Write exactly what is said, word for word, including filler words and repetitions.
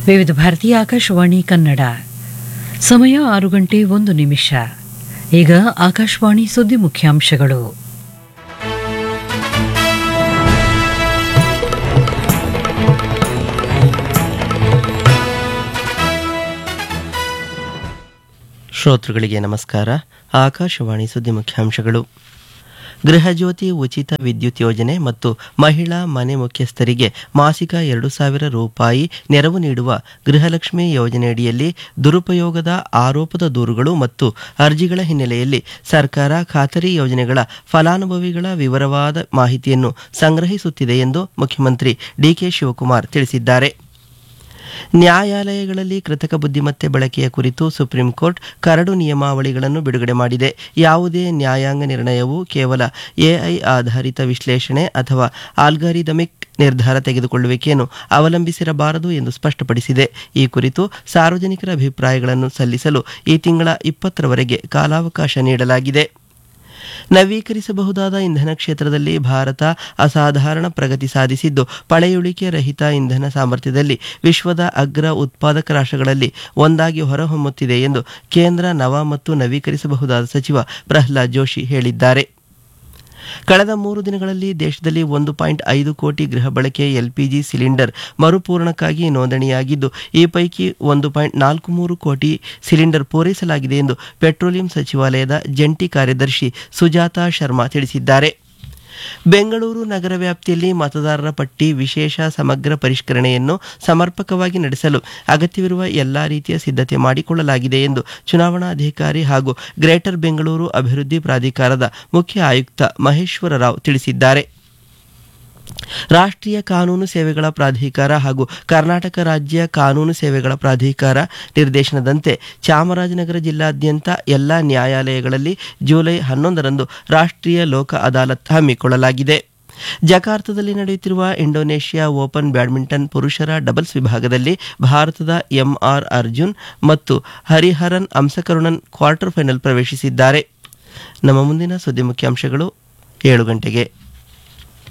ವಿವಿಧ ಭಾರತೀಯ ಆಕಾಶವಾಣಿ ಕನ್ನಡ ಸಮಯ ಆರು ಗಂಟೆ ಒಂದು ನಿಮಿಷ. ಈಗ ಆಕಾಶವಾಣಿ ಸುದ್ದಿ ಮುಖ್ಯಾಂಶಗಳು. ಶ್ರೋತೃಗಳಿಗೆ ನಮಸ್ಕಾರ. ಆಕಾಶವಾಣಿ ಸುದ್ದಿ ಮುಖ್ಯಾಂಶಗಳು. ಗೃಹಜ್ಯೋತಿ ಉಚಿತ ವಿದ್ಯುತ್ ಯೋಜನೆ ಮತ್ತು ಮಹಿಳಾ ಮನೆ ಮುಖ್ಯಸ್ಥರಿಗೆ ಮಾಸಿಕ ಎರಡು ಸಾವಿರ ರೂಪಾಯಿ ನೆರವು ನೀಡುವ ಗೃಹಲಕ್ಷ್ಮಿ ಯೋಜನೆಯಡಿಯಲ್ಲಿ ದುರುಪಯೋಗದ ಆರೋಪದ ದೂರುಗಳು ಮತ್ತು ಅರ್ಜಿಗಳ ಹಿನ್ನೆಲೆಯಲ್ಲಿ ಸರ್ಕಾರ ಖಾತರಿ ಯೋಜನೆಗಳ ಫಲಾನುಭವಿಗಳ ವಿವರವಾದ ಮಾಹಿತಿಯನ್ನು ಸಂಗ್ರಹಿಸುತ್ತಿದೆ ಎಂದು ಮುಖ್ಯಮಂತ್ರಿ ಡಿಕೆ ಶಿವಕುಮಾರ್ ತಿಳಿಸಿದ್ದಾರೆ. ನ್ಯಾಯಾಲಯಗಳಲ್ಲಿ ಕೃತಕ ಬುದ್ಧಿಮತ್ತೆ ಬಳಕೆಯ ಕುರಿತು ಸುಪ್ರೀಂ ಕೋರ್ಟ್ ಕರಡು ನಿಯಮಾವಳಿಗಳನ್ನು ಬಿಡುಗಡೆ ಮಾಡಿದೆ. ಯಾವುದೇ ನ್ಯಾಯಾಂಗ ನಿರ್ಣಯವು ಕೇವಲ ಎಐ ಆಧಾರಿತ ವಿಶ್ಲೇಷಣೆ ಅಥವಾ ಆಲ್ಗಾರಿದಮಿಕ್ ನಿರ್ಧಾರ ತೆಗೆದುಕೊಳ್ಳುವಿಕೆಯನ್ನು ಅವಲಂಬಿಸಿರಬಾರದು ಎಂದು ಸ್ಪಷ್ಟಪಡಿಸಿದೆ. ಈ ಕುರಿತು ಸಾರ್ವಜನಿಕರ ಅಭಿಪ್ರಾಯಗಳನ್ನು ಸಲ್ಲಿಸಲು ಈ ತಿಂಗಳ ಇಪ್ಪತ್ತರವರೆಗೆ ಕಾಲಾವಕಾಶ ನೀಡಲಾಗಿದೆ. ನವೀಕರಿಸಬಹುದಾದ ಇಂಧನ ಕ್ಷೇತ್ರದಲ್ಲಿ ಭಾರತ ಅಸಾಧಾರಣ ಪ್ರಗತಿ ಸಾಧಿಸಿದ್ದು, ಪಳೆಯುಳಿಕೆ ರಹಿತ ಇಂಧನ ಸಾಮರ್ಥ್ಯದಲ್ಲಿ ವಿಶ್ವದ ಅಗ್ರ ಉತ್ಪಾದಕ ರಾಷ್ಟ್ರಗಳಲ್ಲಿ ಒಂದಾಗಿ ಹೊರಹೊಮ್ಮುತ್ತಿದೆ ಎಂದು ಕೇಂದ್ರ ನವ ಮತ್ತು ನವೀಕರಿಸಬಹುದಾದ ಸಚಿವ ಪ್ರಹ್ಲಾದ್ ಜೋಶಿ ಹೇಳಿದ್ದಾರೆ. ಕಳೆದ ಮೂರು ದಿನಗಳಲ್ಲಿ ದೇಶದಲ್ಲಿ ಒಂದು ಪಾಯಿಂಟ್ ಐದು ಕೋಟಿ ಗೃಹ ಬಳಕೆ ಎಲ್ಪಿಜಿ ಸಿಲಿಂಡರ್ ಮರುಪೂರಣಕ್ಕಾಗಿ ನೋಂದಣಿಯಾಗಿದ್ದು, ಈ ಪೈಕಿ ಒಂದು ಪಾಯಿಂಟ್ ನಾಲ್ಕು ಮೂರು ಕೋಟಿ ಸಿಲಿಂಡರ್ ಪೂರೈಸಲಾಗಿದೆ ಎಂದು ಪೆಟ್ರೋಲಿಯಂ ಸಚಿವಾಲಯದ ಜಂಟಿ ಕಾರ್ಯದರ್ಶಿ ಸುಜಾತಾ ಶರ್ಮಾ ತಿಳಿಸಿದ್ದಾರೆ. ಬೆಂಗಳೂರು ನಗರ ವ್ಯಾಪ್ತಿಯಲ್ಲಿ ಮತದಾರರ ಪಟ್ಟಿ ವಿಶೇಷ ಸಮಗ್ರ ಪರಿಷ್ಕರಣೆಯನ್ನು ಸಮರ್ಪಕವಾಗಿ ನಡೆಸಲು ಅಗತ್ಯವಿರುವ ಎಲ್ಲಾ ರೀತಿಯ ಸಿದ್ಧತೆ ಮಾಡಿಕೊಳ್ಳಲಾಗಿದೆ ಎಂದು ಚುನಾವಣಾಧಿಕಾರಿ ಹಾಗೂ ಗ್ರೇಟರ್ ಬೆಂಗಳೂರು ಅಭಿವೃದ್ಧಿ ಪ್ರಾಧಿಕಾರದ ಮುಖ್ಯ ಆಯುಕ್ತ ಮಹೇಶ್ವರ ರಾವ್ ತಿಳಿಸಿದ್ದಾರೆ. ರಾಷ್ಟ್ರೀಯ ಕಾನೂನು ಸೇವೆಗಳ ಪ್ರಾಧಿಕಾರ ಹಾಗೂ ಕರ್ನಾಟಕ ರಾಜ್ಯ ಕಾನೂನು ಸೇವೆಗಳ ಪ್ರಾಧಿಕಾರ ನಿರ್ದೇಶನದಂತೆ ಚಾಮರಾಜನಗರ ಜಿಲ್ಲಾದ್ಯಂತ ಎಲ್ಲ ನ್ಯಾಯಾಲಯಗಳಲ್ಲಿ ಜುಲೈ ಹನ್ನೊಂದರಂದು ರಾಷ್ಟ್ರೀಯ ಲೋಕ ಅದಾಲತ್ ಹಮ್ಮಿಕೊಳ್ಳಲಾಗಿದೆ. ಜಕಾರ್ತದಲ್ಲಿ ನಡೆಯುತ್ತಿರುವ ಇಂಡೋನೇಷ್ಯಾ ಓಪನ್ ಬ್ಯಾಡ್ಮಿಂಟನ್ ಪುರುಷರ ಡಬಲ್ಸ್ ವಿಭಾಗದಲ್ಲಿ ಭಾರತದ ಎಂಆರ್ ಅರ್ಜುನ್ ಮತ್ತು ಹರಿಹರನ್ ಅಂಸಕರುಣನ್ ಕ್ವಾರ್ಟರ್ ಫೈನಲ್ ಪ್ರವೇಶಿಸಿದ್ದಾರೆ. ನಮ್ಮ ಮುಂದಿನ ಸುದ್ದಿ ಮುಖ್ಯಾಂಶಗಳು ಏಳು ಗಂಟೆಗೆ.